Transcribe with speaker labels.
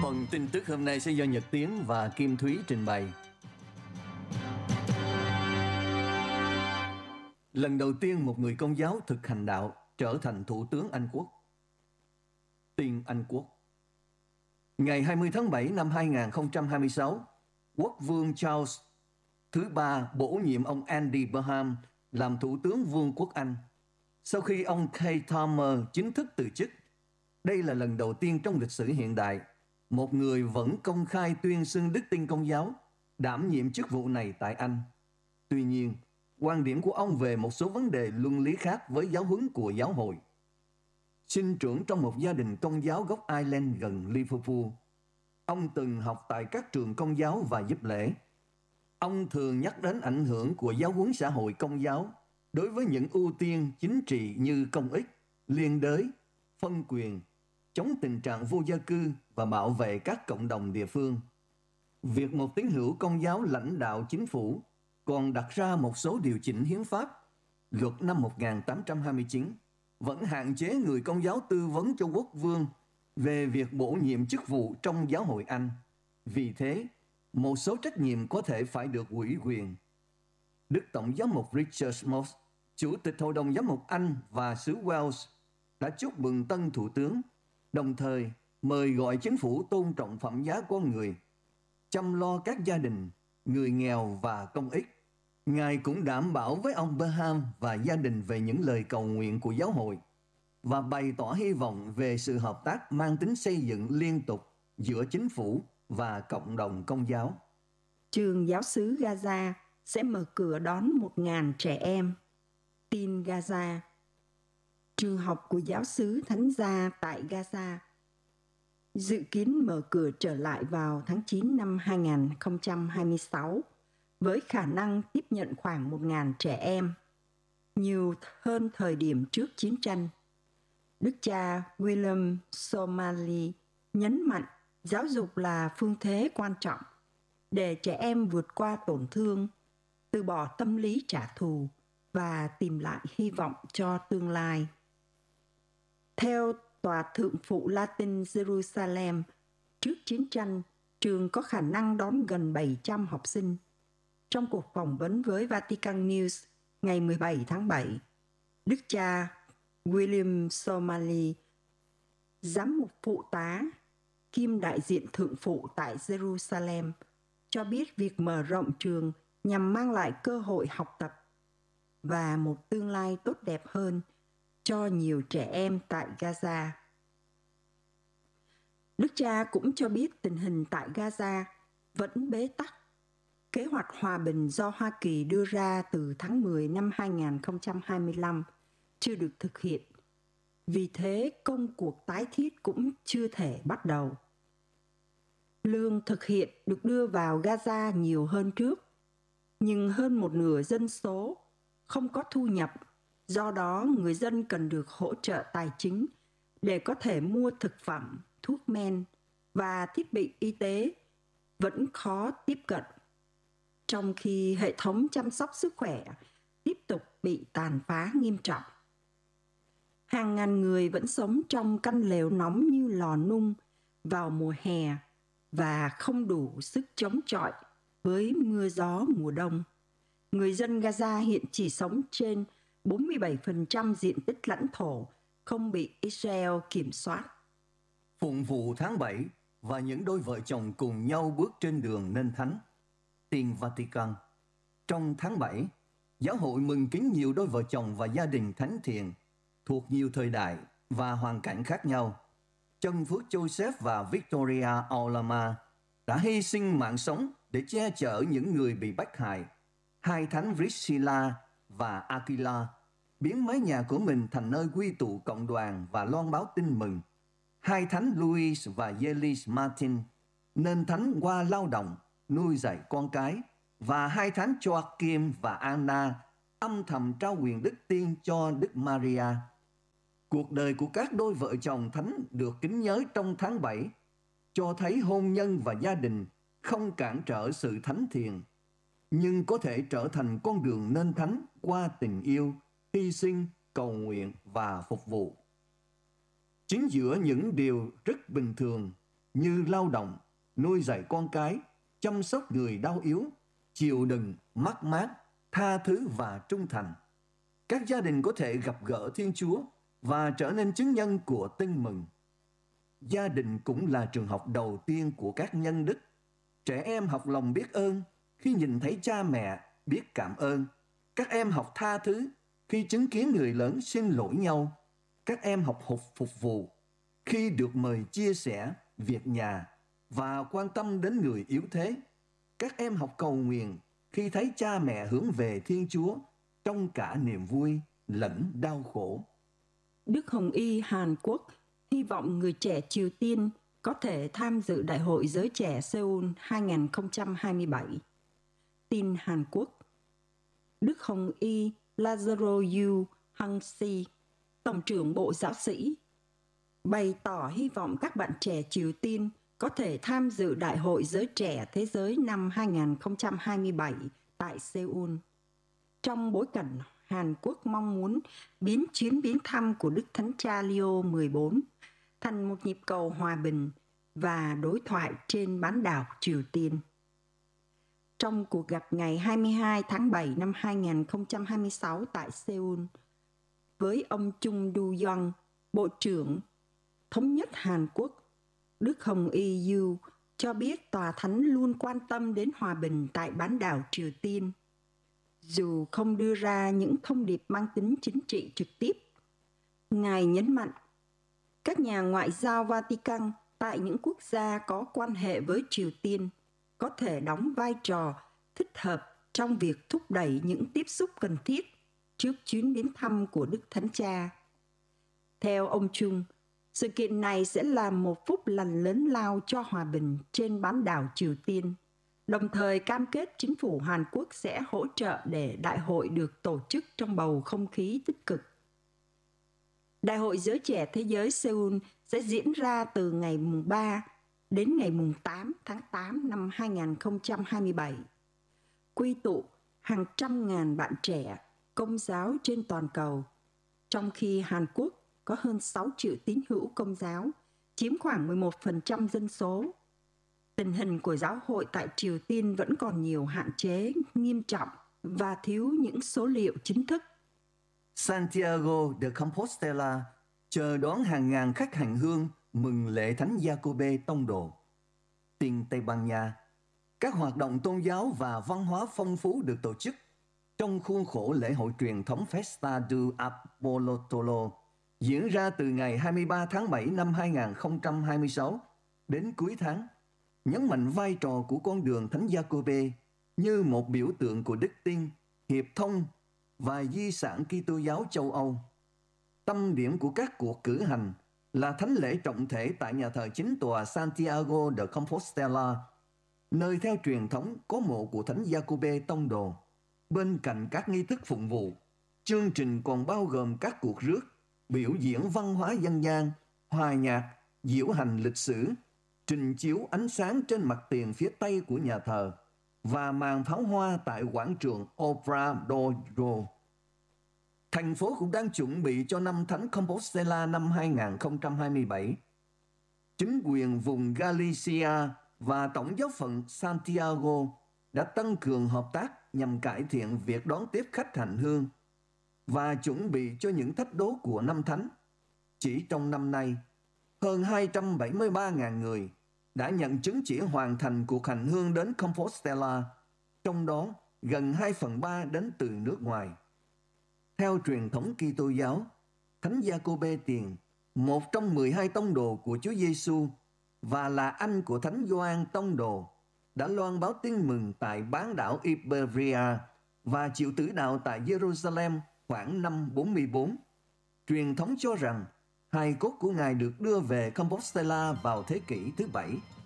Speaker 1: Phần tin tức hôm nay sẽ do Nhật Tiến và Kim Thúy trình bày. Lần đầu tiên một người Công giáo thực hành đạo trở thành Thủ tướng Anh Quốc. Tiên Anh Quốc. Ngày 20 tháng 7 năm 2026, Quốc vương Charles thứ ba bổ nhiệm ông Andy Burnham làm Thủ tướng Vương quốc Anh. Sau khi ông Keir Starmer chính thức từ chức, đây là lần đầu tiên trong lịch sử hiện đại một người vẫn công khai tuyên xưng đức tin Công giáo đảm nhiệm chức vụ này tại Anh. Tuy nhiên, quan điểm của ông về một số vấn đề luân lý khác với giáo huấn của giáo hội. Sinh trưởng trong một gia đình Công giáo gốc Ireland gần Liverpool, ông từng học tại các trường Công giáo và giúp lễ. Ông thường nhắc đến ảnh hưởng của giáo huấn xã hội Công giáo đối với những ưu tiên chính trị như công ích, liên đới, phân quyền, chống tình trạng vô gia cư và bảo vệ các cộng đồng địa phương. Việc một tín hữu Công giáo lãnh đạo chính phủ còn đặt ra một số điều chỉnh hiến pháp. Luật năm 1829 vẫn hạn chế người Công giáo tư vấn cho quốc vương về việc bổ nhiệm chức vụ trong giáo hội Anh. Vì thế, một số trách nhiệm có thể phải được ủy quyền. Đức Tổng giám mục Richard Moss, Chủ tịch Hội đồng Giám mục Anh và xứ Wales, đã chúc mừng tân Thủ tướng, đồng thời mời gọi chính phủ tôn trọng phẩm giá con người, chăm lo các gia đình, người nghèo và công ích. Ngài cũng đảm bảo với ông Burnham và gia đình về những lời cầu nguyện của giáo hội và bày tỏ hy vọng về sự hợp tác mang tính xây dựng liên tục giữa chính phủ và cộng đồng Công giáo.
Speaker 2: Trường giáo xứ Gaza sẽ mở cửa đón 1.000 trẻ em. Tin Gaza. Trường học của giáo xứ Thánh Gia tại Gaza dự kiến mở cửa trở lại vào tháng 9 năm 2026 với khả năng tiếp nhận khoảng 1.000 trẻ em, nhiều hơn thời điểm trước chiến tranh. Đức cha William Somali nhấn mạnh giáo dục là phương thế quan trọng để trẻ em vượt qua tổn thương, từ bỏ tâm lý trả thù và tìm lại hy vọng cho tương lai. Theo Tòa Thượng phụ Latin Jerusalem, trước chiến tranh, trường có khả năng đón gần 700 học sinh. Trong cuộc phỏng vấn với Vatican News ngày 17 tháng 7, Đức cha William Somali, giám mục phụ tá kiêm đại diện thượng phụ tại Jerusalem, cho biết việc mở rộng trường nhằm mang lại cơ hội học tập và một tương lai tốt đẹp hơn cho nhiều trẻ em tại Gaza. Đức cha cũng cho biết tình hình tại Gaza vẫn bế tắc. Kế hoạch hòa bình do Hoa Kỳ đưa ra từ tháng 10 năm 2025 chưa được thực hiện. Vì thế, công cuộc tái thiết cũng chưa thể bắt đầu. Lương thực hiện được đưa vào Gaza nhiều hơn trước, nhưng hơn một nửa dân số không có thu nhập. Do đó, người dân cần được hỗ trợ tài chính để có thể mua thực phẩm, thuốc men và thiết bị y tế vẫn khó tiếp cận, trong khi hệ thống chăm sóc sức khỏe tiếp tục bị tàn phá nghiêm trọng. Hàng ngàn người vẫn sống trong căn lều nóng như lò nung vào mùa hè và không đủ sức chống chọi với mưa gió mùa đông. Người dân Gaza hiện chỉ sống trên 47% diện tích lãnh thổ không bị Israel kiểm soát.
Speaker 1: Phụng vụ tháng 7 và những đôi vợ chồng cùng nhau bước trên đường nên thánh. Tin Vatican. Trong tháng 7, giáo hội mừng kính nhiều đôi vợ chồng và gia đình thánh thiện thuộc nhiều thời đại và hoàn cảnh khác nhau. Chân Phước Joseph và Victoria Aulama đã hy sinh mạng sống để che chở những người bị bách hại. Hai thánh Priscilla và Aquila biến mái nhà của mình thành nơi quy tụ cộng đoàn và loan báo tin mừng. Hai thánh Louis và Yelis Martin nên thánh qua lao động, nuôi dạy con cái, và hai thánh Joachim và Anna âm thầm trao quyền đức tiên cho Đức Maria. Cuộc đời của các đôi vợ chồng thánh được kính nhớ trong tháng 7 cho thấy hôn nhân và gia đình không cản trở sự thánh thiện, nhưng có thể trở thành con đường nên thánh qua tình yêu, hy sinh, cầu nguyện và phục vụ. Chính giữa những điều rất bình thường như lao động, nuôi dạy con cái, chăm sóc người đau yếu, chịu đựng, mất mát, tha thứ và trung thành. Các gia đình có thể gặp gỡ Thiên Chúa và trở nên chứng nhân của tin mừng. Gia đình cũng là trường học đầu tiên của các nhân đức. Trẻ em học lòng biết ơn khi nhìn thấy cha mẹ biết cảm ơn. Các em học tha thứ khi chứng kiến người lớn xin lỗi nhau. Các em học phục vụ khi được mời chia sẻ việc nhà và quan tâm đến người yếu thế. Các em học cầu nguyện khi thấy cha mẹ hướng về Thiên Chúa trong cả niềm vui lẫn đau khổ.
Speaker 2: Đức Hồng Y Hàn Quốc hy vọng người trẻ Triều Tiên có thể tham dự Đại hội Giới Trẻ Seoul 2027. Tin Hàn Quốc. Đức Hồng Y Lazaro Yu Hang Si, Tổng trưởng Bộ Giáo sĩ, bày tỏ hy vọng các bạn trẻ Triều Tiên có thể tham dự Đại hội Giới Trẻ Thế giới năm 2027 tại Seoul. Trong bối cảnh Hàn Quốc mong muốn biến chuyến viếng thăm của Đức Thánh Cha Leo XIV thành một nhịp cầu hòa bình và đối thoại trên bán đảo Triều Tiên. Trong cuộc gặp ngày 22 tháng 7 năm 2026 tại Seoul với ông Chung Du-yong, Bộ trưởng Thống nhất Hàn Quốc, Đức Hồng Y Yu cho biết Tòa Thánh luôn quan tâm đến hòa bình tại bán đảo Triều Tiên, dù không đưa ra những thông điệp mang tính chính trị trực tiếp. Ngài nhấn mạnh, các nhà ngoại giao Vatican tại những quốc gia có quan hệ với Triều Tiên có thể đóng vai trò thích hợp trong việc thúc đẩy những tiếp xúc cần thiết trước chuyến viếng thăm của Đức Thánh Cha. Theo ông Chung, sự kiện này sẽ là một phúc lành lớn lao cho hòa bình trên bán đảo Triều Tiên, đồng thời cam kết chính phủ Hàn Quốc sẽ hỗ trợ để đại hội được tổ chức trong bầu không khí tích cực. Đại hội Giới Trẻ Thế giới Seoul sẽ diễn ra từ ngày 3 đến ngày 8 tháng 8 năm 2027, quy tụ hàng trăm ngàn bạn trẻ Công giáo trên toàn cầu, trong khi Hàn Quốc có hơn 6 triệu tín hữu Công giáo, chiếm khoảng 11% dân số. Tình hình của giáo hội tại Triều Tiên vẫn còn nhiều hạn chế nghiêm trọng và thiếu những số liệu chính thức.
Speaker 1: Santiago de Compostela chờ đón hàng ngàn khách hành hương mừng lễ Thánh Giacôbê Tông Đồ. Tin Tây Ban Nha, các hoạt động tôn giáo và văn hóa phong phú được tổ chức trong khuôn khổ lễ hội truyền thống Festa do Apostolo diễn ra từ ngày 23 tháng 7 năm 2026 đến cuối tháng, nhấn mạnh vai trò của con đường Thánh Giacôbê như một biểu tượng của đức tin, hiệp thông và di sản Kitô giáo châu Âu. Tâm điểm của các cuộc cử hành là thánh lễ trọng thể tại nhà thờ chính tòa Santiago de Compostela, nơi theo truyền thống có mộ của Thánh Giacôbê Tông Đồ. Bên cạnh các nghi thức phụng vụ, chương trình còn bao gồm các cuộc rước, biểu diễn văn hóa dân gian, hòa nhạc, diễu hành lịch sử, trình chiếu ánh sáng trên mặt tiền phía tây của nhà thờ và màn pháo hoa tại quảng trường Obrador. Thành phố cũng đang chuẩn bị cho năm Thánh Compostela năm 2027. Chính quyền vùng Galicia và Tổng giáo phận Santiago đã tăng cường hợp tác nhằm cải thiện việc đón tiếp khách hành hương và chuẩn bị cho những thách đố của năm Thánh. Chỉ trong năm nay, hơn 273.000 người đã nhận chứng chỉ hoàn thành cuộc hành hương đến Compostela, trong đó gần 2/3 đến từ nước ngoài. Theo truyền thống Kitô giáo, Thánh Giacôbê Tiền, một trong 12 tông đồ của Chúa Giêsu và là anh của Thánh Gioan Tông Đồ, đã loan báo tin mừng tại bán đảo Iberia và chịu tử đạo tại Jerusalem khoảng năm 44. Truyền thống cho rằng hài cốt của Ngài được đưa về Compostela vào thế kỷ thứ 7.